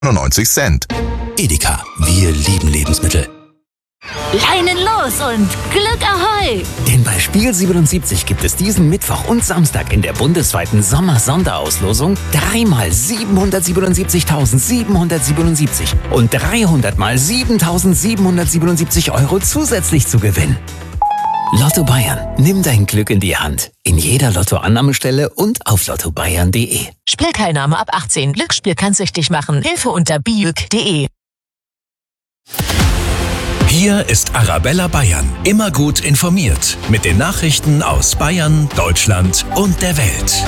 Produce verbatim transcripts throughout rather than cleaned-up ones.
neunundneunzig Cent. Edeka, wir lieben Lebensmittel. Leinen los und Glück Ahoi! Denn bei Spiel siebenundsiebzig gibt es diesen Mittwoch und Samstag in der bundesweiten Sommer-Sonderauslosung dreimal siebenhundertsiebenundsiebzigtausendsiebenhundertsiebenundsiebzig und dreihundert mal siebentausendsiebenhundertsiebenundsiebzig Euro zusätzlich zu gewinnen. Lotto Bayern, nimm dein Glück in die Hand. In jeder Lottoannahmestelle und auf lotto bayern punkt de. Spielteilnahme ab achtzehn. Glücksspiel kann süchtig machen. Hilfe unter biüg punkt de. Hier ist Arabella Bayern. Immer gut informiert. Mit den Nachrichten aus Bayern, Deutschland und der Welt.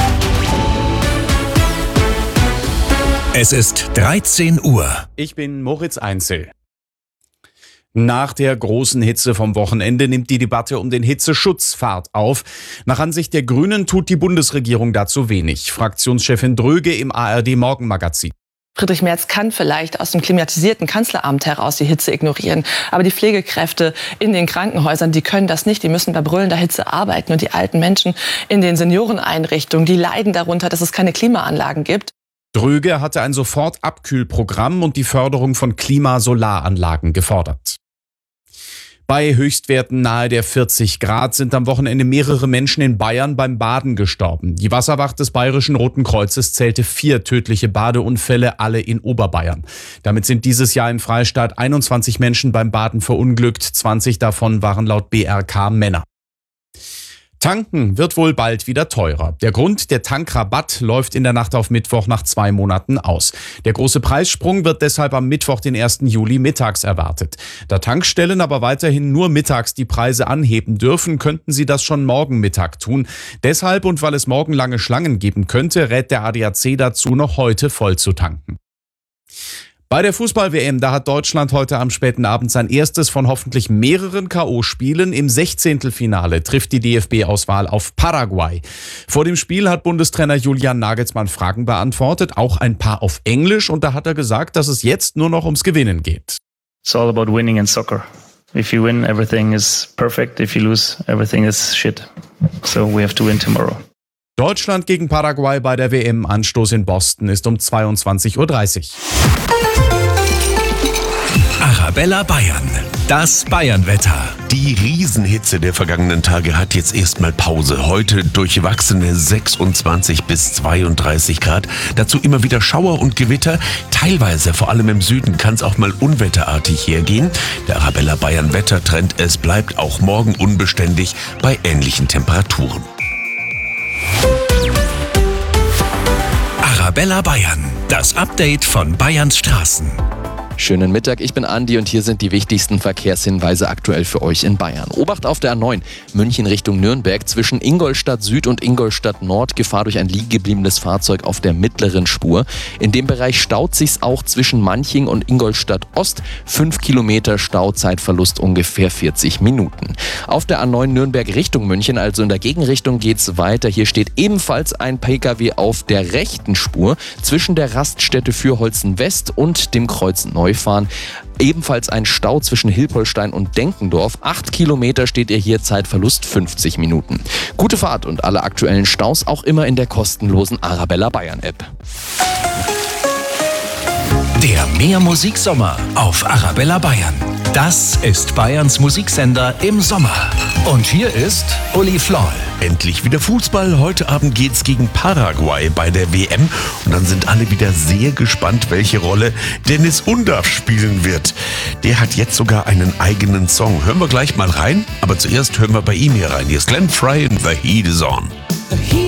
Es ist dreizehn Uhr. Ich bin Moritz Einzel. Nach der großen Hitze vom Wochenende nimmt die Debatte um den Hitzeschutz Fahrt auf. Nach Ansicht der Grünen tut die Bundesregierung dazu wenig. Fraktionschefin Dröge im A R D-Morgenmagazin. Friedrich Merz kann vielleicht aus dem klimatisierten Kanzleramt heraus die Hitze ignorieren. Aber die Pflegekräfte in den Krankenhäusern, die können das nicht. Die müssen bei brüllender Hitze arbeiten. Und die alten Menschen in den Senioreneinrichtungen, die leiden darunter, dass es keine Klimaanlagen gibt. Dröge hatte ein Sofortabkühlprogramm und die Förderung von Klimasolaranlagen gefordert. Bei Höchstwerten nahe der vierzig Grad sind am Wochenende mehrere Menschen in Bayern beim Baden gestorben. Die Wasserwacht des Bayerischen Roten Kreuzes zählte vier tödliche Badeunfälle, alle in Oberbayern. Damit sind dieses Jahr im Freistaat einundzwanzig Menschen beim Baden verunglückt. zwanzig davon waren laut B R K Männer. Tanken wird wohl bald wieder teurer. Der Grund, der Tankrabatt läuft in der Nacht auf Mittwoch nach zwei Monaten aus. Der große Preissprung wird deshalb am Mittwoch, den ersten Juli, mittags erwartet. Da Tankstellen aber weiterhin nur mittags die Preise anheben dürfen, könnten sie das schon morgen Mittag tun. Deshalb und weil es morgen lange Schlangen geben könnte, rät der A D A C dazu, noch heute voll zu tanken. Bei der Fußball-W M, da hat Deutschland heute am späten Abend sein erstes von hoffentlich mehreren K O-Spielen. Im Sechzehntelfinale trifft die D F B-Auswahl auf Paraguay. Vor dem Spiel hat Bundestrainer Julian Nagelsmann Fragen beantwortet, auch ein paar auf Englisch. Und da hat er gesagt, dass es jetzt nur noch ums Gewinnen geht. It's all about winning in soccer. If you win, everything is perfect. If you lose, everything is shit. So we have to win tomorrow. Deutschland gegen Paraguay bei der W M. Anstoß in Boston ist um zweiundzwanzig Uhr dreißig. Arabella Bayern. Das Bayernwetter. Die Riesenhitze der vergangenen Tage hat jetzt erstmal Pause. Heute durchwachsene sechsundzwanzig bis zweiunddreißig Grad. Dazu immer wieder Schauer und Gewitter. Teilweise, vor allem im Süden, kann es auch mal unwetterartig hergehen. Der Arabella Bayern Wettertrend, es bleibt auch morgen unbeständig bei ähnlichen Temperaturen. Arabella Bayern. Das Update von Bayerns Straßen. Schönen Mittag, ich bin Andi und hier sind die wichtigsten Verkehrshinweise aktuell für euch in Bayern. Obacht auf der A neun, München Richtung Nürnberg, zwischen Ingolstadt Süd und Ingolstadt Nord, Gefahr durch ein liegengebliebenes Fahrzeug auf der mittleren Spur. In dem Bereich staut sich's auch zwischen Manching und Ingolstadt Ost, fünf Kilometer Stauzeitverlust ungefähr vierzig Minuten. Auf der A neun Nürnberg Richtung München, also in der Gegenrichtung geht's weiter. Hier steht ebenfalls ein Pkw auf der rechten Spur zwischen der Raststätte Fürholzen West und dem Kreuz Neu fahren. Ebenfalls ein Stau zwischen Hilpolstein und Denkendorf. Acht Kilometer steht ihr hier, Zeitverlust fünfzig Minuten. Gute Fahrt und alle aktuellen Staus auch immer in der kostenlosen Arabella Bayern App. Der Mehr-Musik-Sommer auf Arabella Bayern. Das ist Bayerns Musiksender im Sommer. Und hier ist Uli Floll. Endlich wieder Fußball. Heute Abend geht's gegen Paraguay bei der W M. Und dann sind alle wieder sehr gespannt, welche Rolle Dennis Undaff spielen wird. Der hat jetzt sogar einen eigenen Song. Hören wir gleich mal rein. Aber zuerst hören wir bei ihm hier rein. Hier ist Glenn Frey und The Heat Is On.